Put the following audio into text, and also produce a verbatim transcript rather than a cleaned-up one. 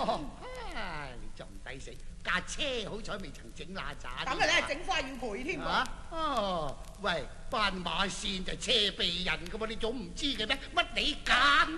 哦，啊，你仲抵死，架車好彩未曾整邋遢。 咁啊，你係整花要賠添喎。 哦，喂，斑馬線就車避人噶喎，你總唔知嘅咩？乜你揀？